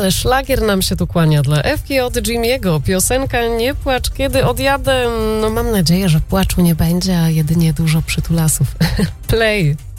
ale szlagier nam się tu kłania dla Ewki od Jimmy'ego. Piosenka Nie płacz, kiedy odjadę. No mam nadzieję, że płaczu nie będzie, a jedynie dużo przytulasów. Play.